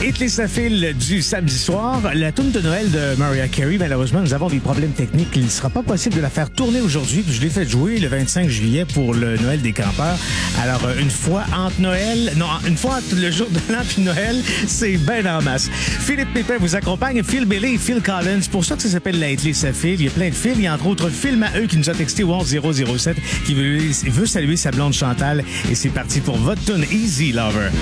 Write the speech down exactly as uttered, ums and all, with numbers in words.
Hit les Safil du samedi soir. La toune de Noël de Mariah Carey, malheureusement, nous avons des problèmes techniques. Il ne sera pas possible de la faire tourner aujourd'hui. Je l'ai fait jouer le vingt-cinq juillet pour le Noël des campeurs. Alors, une fois entre Noël, non, une fois entre le jour de l'an puis Noël, c'est ben en masse. Philippe Pépin vous accompagne, Phil Bailey et Phil Collins. C'est pour ça que ça s'appelle la Hit les Safil. Il y a plein de fils. Il y a entre autres Phil Maheu qui nous a texté au onze zéro zéro sept qui veut, veut saluer sa blonde Chantal. Et c'est parti pour votre tune Easy Lover.